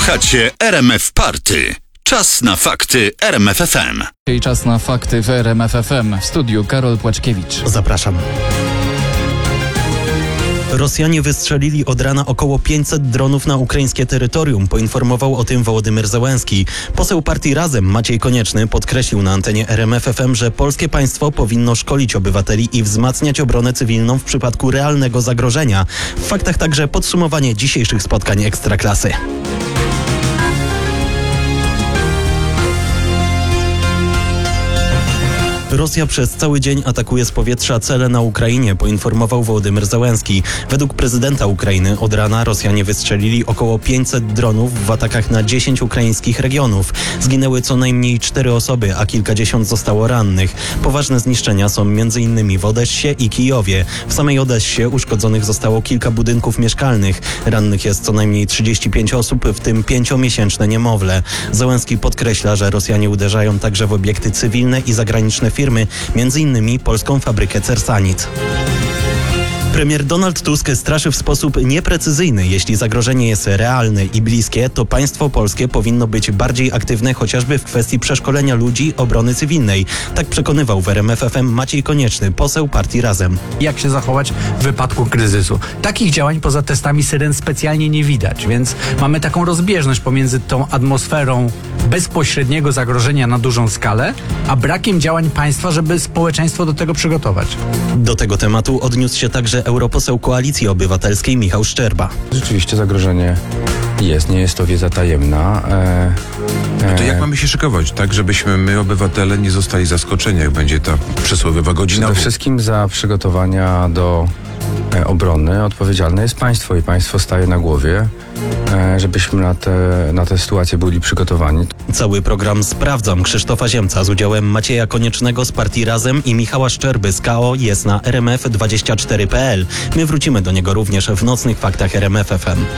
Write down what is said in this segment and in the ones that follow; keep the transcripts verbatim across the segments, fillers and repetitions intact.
Słuchacie R M F Party. Czas na fakty R M F F M. I czas na fakty w R M F F M. W studiu Karol Płaczkiewicz. Zapraszam. Rosjanie wystrzelili od rana około pięćset dronów na ukraińskie terytorium, poinformował o tym Wołodymyr Zełenski. Poseł partii Razem Maciej Konieczny podkreślił na antenie R M F F M, że polskie państwo powinno szkolić obywateli i wzmacniać obronę cywilną w przypadku realnego zagrożenia. W faktach także podsumowanie dzisiejszych spotkań Ekstraklasy. Rosja przez cały dzień atakuje z powietrza cele na Ukrainie, poinformował Wołodymyr Zełenski. Według prezydenta Ukrainy od rana Rosjanie wystrzelili około pięćset dronów w atakach na dziesięć ukraińskich regionów. Zginęły co najmniej cztery osoby, a kilkadziesiąt zostało rannych. Poważne zniszczenia są między innymi w Odessie i Kijowie. W samej Odessie uszkodzonych zostało kilka budynków mieszkalnych. Rannych jest co najmniej trzydzieści pięć osób, w tym pięciomiesięczne niemowlę. Zełenski podkreśla, że Rosjanie uderzają także w obiekty cywilne i zagraniczne firmy, między innymi polską fabrykę Cersanit. Premier Donald Tusk straszy w sposób nieprecyzyjny. Jeśli zagrożenie jest realne i bliskie, to państwo polskie powinno być bardziej aktywne chociażby w kwestii przeszkolenia ludzi obrony cywilnej. Tak przekonywał w R M F F M Maciej Konieczny, poseł partii Razem. Jak się zachować w wypadku kryzysu? Takich działań poza testami syren specjalnie nie widać, więc mamy taką rozbieżność pomiędzy tą atmosferą bezpośredniego zagrożenia na dużą skalę, a brakiem działań państwa, żeby społeczeństwo do tego przygotować. Do tego tematu odniósł się także europoseł Koalicji Obywatelskiej Michał Szczerba. Rzeczywiście zagrożenie jest, nie jest to wiedza tajemna. E, e... No to jak mamy się szykować, tak żebyśmy my, obywatele, nie zostali zaskoczeni, jak będzie ta przysłowiowa godzina? Przede wszystkim za przygotowania do e, obrony odpowiedzialne jest państwo i państwo staje na głowie, e, żebyśmy na te, na te sytuacje byli przygotowani. Cały program Sprawdzam Krzysztofa Ziemca z udziałem Macieja Koniecznego z partii Razem i Michała Szczerby z K O jest na R M F dwadzieścia cztery kropka p l. My wrócimy do niego również w nocnych faktach R M F F M.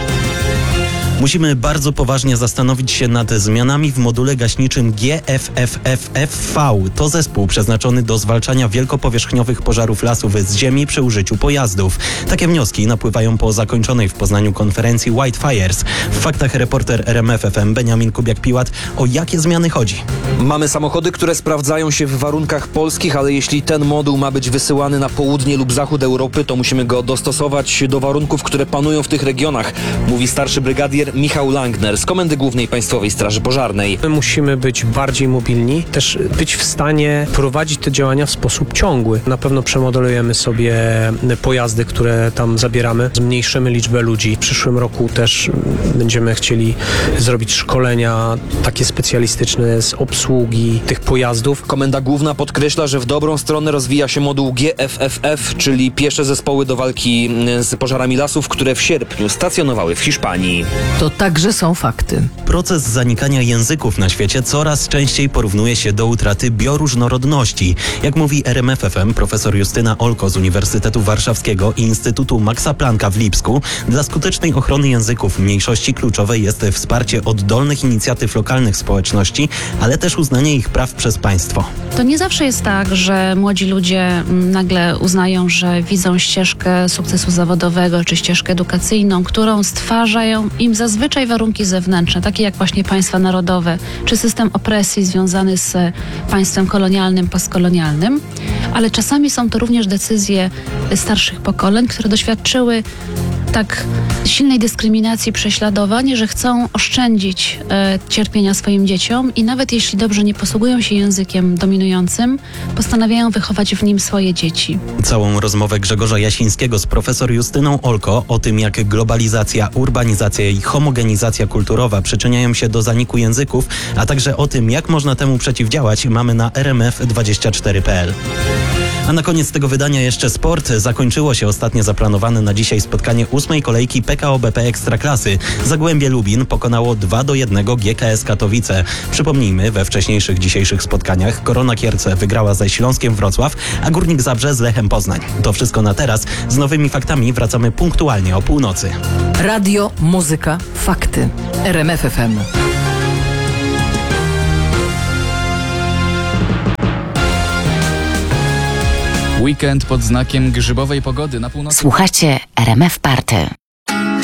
Musimy bardzo poważnie zastanowić się nad zmianami w module gaśniczym G F F F F V. To zespół przeznaczony do zwalczania wielkopowierzchniowych pożarów lasów z ziemi przy użyciu pojazdów. Takie wnioski napływają po zakończonej w Poznaniu konferencji White Fires. W faktach reporter R M F F M Beniamin Kubiak-Piłat. O jakie zmiany chodzi? Mamy samochody, które sprawdzają się w warunkach polskich, ale jeśli ten moduł ma być wysyłany na południe lub zachód Europy, to musimy go dostosować do warunków, które panują w tych regionach, mówi starszy brygadier Michał Langner z Komendy Głównej Państwowej Straży Pożarnej. My musimy być bardziej mobilni, też być w stanie prowadzić te działania w sposób ciągły. Na pewno przemodelujemy sobie pojazdy, które tam zabieramy, zmniejszymy liczbę ludzi. W przyszłym roku też będziemy chcieli zrobić szkolenia takie specjalistyczne z obsługi tych pojazdów. Komenda Główna podkreśla, że w dobrą stronę rozwija się moduł G F F F, czyli piesze zespoły do walki z pożarami lasów, które w sierpniu stacjonowały w Hiszpanii. To także są fakty. Proces zanikania języków na świecie coraz częściej porównuje się do utraty bioróżnorodności. Jak mówi R M F F M profesor Justyna Olko z Uniwersytetu Warszawskiego i Instytutu Maxa Plancka w Lipsku, dla skutecznej ochrony języków mniejszości kluczowe jest wsparcie oddolnych inicjatyw lokalnych społeczności, ale też uznanie ich praw przez państwo. To nie zawsze jest tak, że młodzi ludzie nagle uznają, że widzą ścieżkę sukcesu zawodowego czy ścieżkę edukacyjną, którą stwarzają im zazwyczaj warunki zewnętrzne, takie jak właśnie państwa narodowe, czy system opresji związany z państwem kolonialnym, postkolonialnym, ale czasami są to również decyzje starszych pokoleń, które doświadczyły tak silnej dyskryminacji, prześladowań, że chcą oszczędzić e, cierpienia swoim dzieciom i nawet jeśli dobrze nie posługują się językiem dominującym, postanawiają wychować w nim swoje dzieci. Całą rozmowę Grzegorza Jasińskiego z profesor Justyną Olko o tym, jak globalizacja, urbanizacja i homogenizacja kulturowa przyczyniają się do zaniku języków, a także o tym, jak można temu przeciwdziałać, mamy na R M F dwadzieścia cztery kropka p l. A na koniec tego wydania jeszcze sport. Zakończyło się ostatnie zaplanowane na dzisiaj spotkanie ósmej kolejki P K O B P Ekstraklasy. Zagłębie Lubin pokonało dwa do jednego G K S Katowice. Przypomnijmy, we wcześniejszych dzisiejszych spotkaniach Korona Kierce wygrała ze Śląskiem Wrocław, a Górnik Zabrze z Lechem Poznań. To wszystko na teraz. Z nowymi faktami wracamy punktualnie o północy. Radio, muzyka, fakty. R M F F M. Weekend pod znakiem grzybowej pogody na północy. Słuchacie R M F Party.